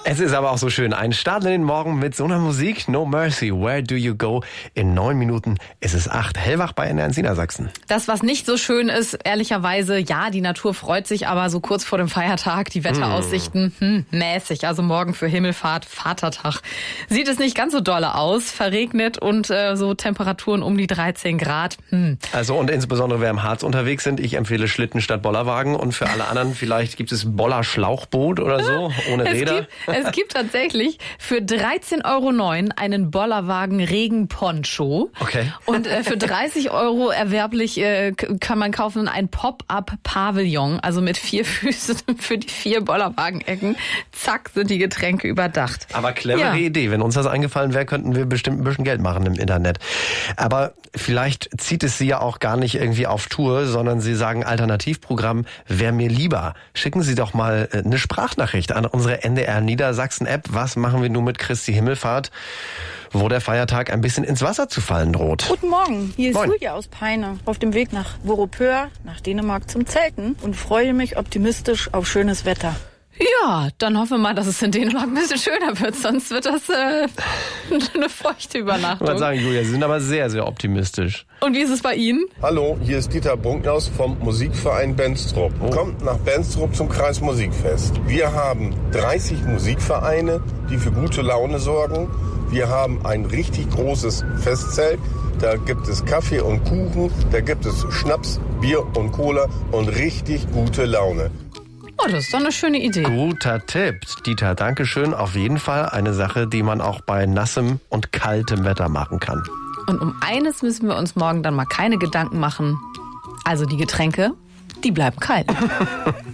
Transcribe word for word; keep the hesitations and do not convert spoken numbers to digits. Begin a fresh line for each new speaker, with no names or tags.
Es ist aber auch so schön. Ein Start in den Morgen mit so einer Musik. No Mercy, Where Do You Go? In neun Minuten ist es acht. Hellwach bei N R eins Niedersachsen.
Das, was nicht so schön ist, ehrlicherweise, ja, die Natur freut sich, aber so kurz vor dem Feiertag, die Wetteraussichten, hm, mäßig. Also morgen für Himmelfahrt, Vatertag. Sieht es nicht ganz so dolle aus. Verregnet und äh, so Temperaturen um die dreizehn Grad. Hm.
Also und insbesondere wer im Harz unterwegs sind, ich empfehle Schlitten statt Bollerwagen. Und für alle anderen vielleicht gibt es Boller-Schlauchboot oder so, ohne Räder.
Es gibt, es gibt tatsächlich für dreizehn Euro neun einen Bollerwagen Regenponcho.
Okay.
Und äh, für dreißig Euro erwerblich äh, kann man kaufen ein Pop-up-Pavillon, also mit vier Füßen für die vier Bollerwagenecken. Zack, sind die Getränke überdacht.
Aber clevere
Ja.
Idee. Wenn uns das eingefallen wäre, könnten wir bestimmt ein bisschen Geld machen im Internet. Aber vielleicht zieht es Sie ja auch gar nicht irgendwie auf Tour, sondern Sie sagen Alternativprogramm wäre mir lieber. Schicken Sie doch mal eine Sprachnachricht an unsere N D R Niedersachsen-App. Was machen wir nun mit Christi Himmelfahrt, wo der Feiertag ein bisschen ins Wasser zu fallen droht?
Guten Morgen, hier ist
Moin.
Julia aus Peine, auf dem Weg nach Vorupør, nach Dänemark zum Zelten und freue mich optimistisch auf schönes Wetter.
Ja, dann hoffen wir mal, dass es in Dänemark ein bisschen schöner wird, sonst wird das äh, eine feuchte
Ich wollte
Übernachtung.
sagen, Julia, Sie sind aber sehr, sehr optimistisch.
Und wie ist es bei Ihnen?
Hallo, hier ist Dieter Brunkhaus vom Musikverein Benstrup. Kommt nach Benstrup zum Kreismusikfest. Wir haben dreißig Musikvereine, die für gute Laune sorgen. Wir haben ein richtig großes Festzelt. Da gibt es Kaffee und Kuchen, da gibt es Schnaps, Bier und Cola und richtig gute Laune.
Oh, das ist doch eine schöne Idee.
Guter Tipp, Dieter. Dankeschön. Auf jeden Fall eine Sache, die man auch bei nassem und kaltem Wetter machen kann.
Und um eines müssen wir uns morgen dann mal keine Gedanken machen. Also die Getränke, die bleiben kalt.